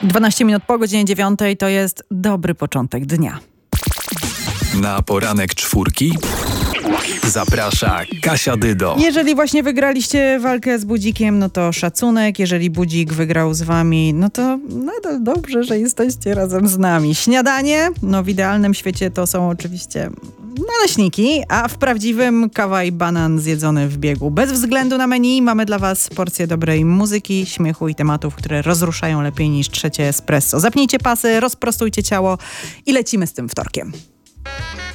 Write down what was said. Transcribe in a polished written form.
12 minut po godzinie 9 to jest dobry początek dnia. Na poranek czwórki zaprasza Kasia Dydo. Jeżeli właśnie wygraliście walkę z budzikiem, no to szacunek. Jeżeli budzik wygrał z wami, no to nadal dobrze, że jesteście razem z nami. Śniadanie, no w idealnym świecie to są oczywiście naleśniki, a w prawdziwym kawa i banan zjedzony w biegu. Bez względu na menu mamy dla was porcję dobrej muzyki, śmiechu i tematów, które rozruszają lepiej niż trzecie espresso. Zapnijcie pasy, rozprostujcie ciało i lecimy z tym wtorkiem.